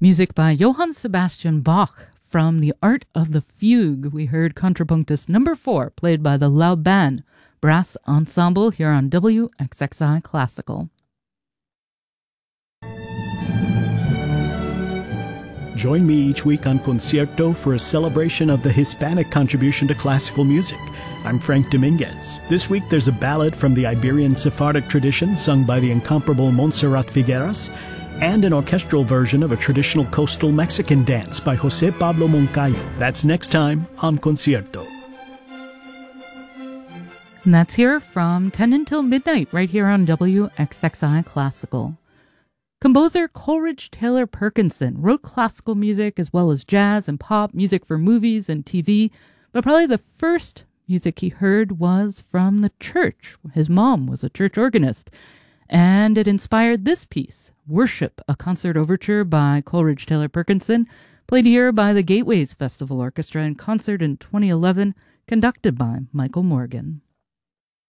Music by Johann Sebastian Bach. From The Art of the Fugue, we heard Contrapunctus number 4, played by the Laban Brass Ensemble here on WXXI Classical. Join me each week on Concierto for a celebration of the Hispanic contribution to classical music. I'm Frank Dominguez. This week there's a ballad from the Iberian Sephardic tradition sung by the incomparable Montserrat Figueras, and an orchestral version of a traditional coastal Mexican dance by José Pablo Moncayo. That's next time on Concierto. And that's here from 10 until midnight, right here on WXXI Classical. Composer Coleridge Taylor Perkinson wrote classical music as well as jazz and pop music for movies and TV, but probably the first music he heard was from the church. His mom was a church organist, and it inspired this piece, Worship, a concert overture by Coleridge Taylor Perkinson, played here by the Gateways Festival Orchestra in concert in 2011, conducted by Michael Morgan.